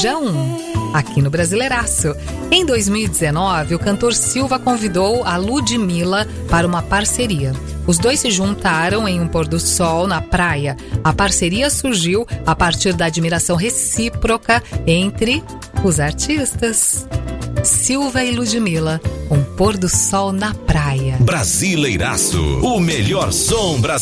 Seja um, aqui no Brasileiraço. Em 2019, o cantor Silva convidou a Ludmilla para uma parceria. Os dois se juntaram em um pôr do sol na praia. A parceria surgiu a partir da admiração recíproca entre os artistas. Silva e Ludmilla, um pôr do sol na praia. Brasileiraço, o melhor som brasileiro.